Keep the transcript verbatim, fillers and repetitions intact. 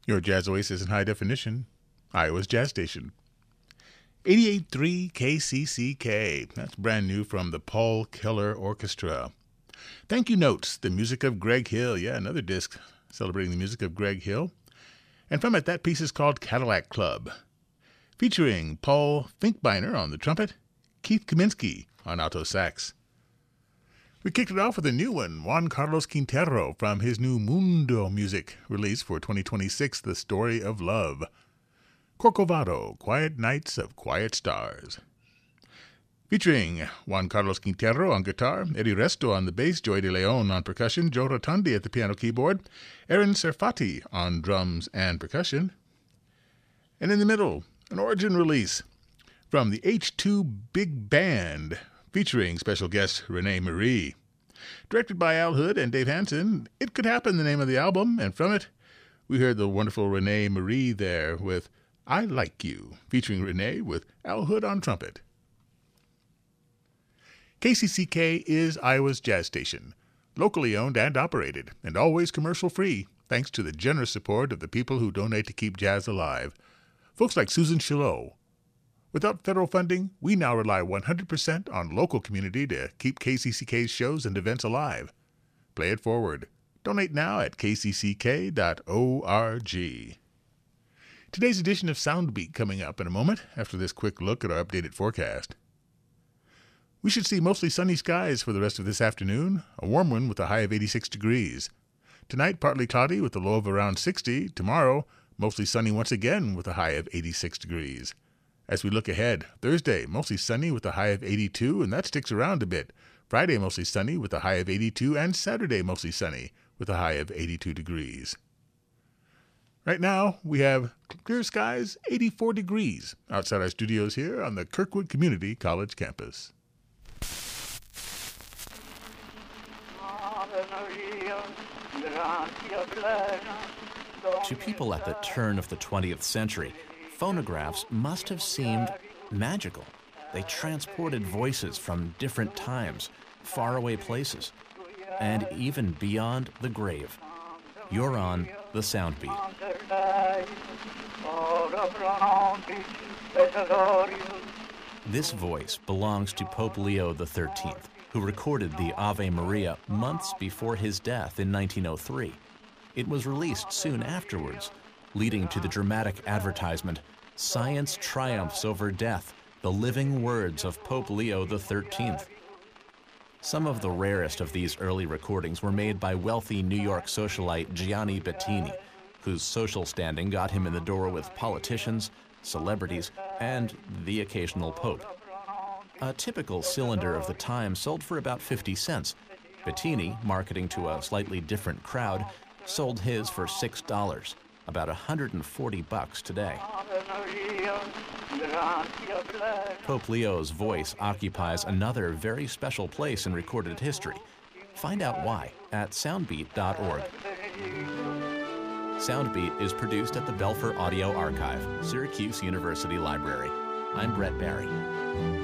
Your jazz oasis in high definition, Iowa's Jazz Station. eighty-eight point three K C C K. That's brand new from the Paul Keller Orchestra. Thank You Notes, the music of Greg Hill. Yeah, another disc celebrating the music of Greg Hill. And from it, that piece is called Cadillac Club, featuring Paul Finkbeiner on the trumpet, Keith Kaminsky on alto sax. We kicked it off with a new one, Juan Carlos Quintero, from his new Mundo music release for twenty twenty-six, The Story of Love. Corcovado, Quiet Nights of Quiet Stars. Featuring Juan Carlos Quintero on guitar, Eddie Resto on the bass, Joey De Leon on percussion, Joe Rotundi at the piano keyboard, Aaron Serfati on drums and percussion. And in the middle, an origin release from the H two Big Band, featuring special guest Renee Marie. Directed by Al Hood and Dave Hansen, It Could Happen, the name of the album, and from it, we heard the wonderful Renee Marie there with I Like You, featuring Renee with Al Hood on trumpet. K C C K is Iowa's jazz station, locally owned and operated, and always commercial-free, thanks to the generous support of the people who donate to keep jazz alive. Folks like Susan Shillot. Without federal funding, we now rely one hundred percent on local community to keep K C C K's shows and events alive. Play it forward. Donate now at k c c k dot org. Today's edition of Soundbeat coming up in a moment after this quick look at our updated forecast. We should see mostly sunny skies for the rest of this afternoon, a warm one with a high of eighty-six degrees. Tonight, partly cloudy with a low of around sixty. Tomorrow, mostly sunny once again with a high of eighty-six degrees. As we look ahead, Thursday, mostly sunny with a high of eighty-two, and that sticks around a bit. Friday, mostly sunny with a high of eighty-two, and Saturday, mostly sunny with a high of eighty-two degrees. Right now, we have clear skies, eighty-four degrees, outside our studios here on the Kirkwood Community College campus. To people at the turn of the twentieth century, phonographs must have seemed magical. They transported voices from different times, faraway places, and even beyond the grave. You're on the Soundbeat. This voice belongs to Pope Leo the thirteenth, who recorded the Ave Maria months before his death in nineteen oh three. It was released soon afterwards, leading to the dramatic advertisement, Science Triumphs Over Death, the living words of Pope Leo the thirteenth. Some of the rarest of these early recordings were made by wealthy New York socialite Gianni Bettini, whose social standing got him in the door with politicians, celebrities, and the occasional pope. A typical cylinder of the time sold for about fifty cents. Bettini, marketing to a slightly different crowd, sold his for six dollars, about one hundred forty bucks today. Pope Leo's voice occupies another very special place in recorded history. Find out why at soundbeat dot org. Soundbeat is produced at the Belfer Audio Archive, Syracuse University Library. I'm Brett Barry.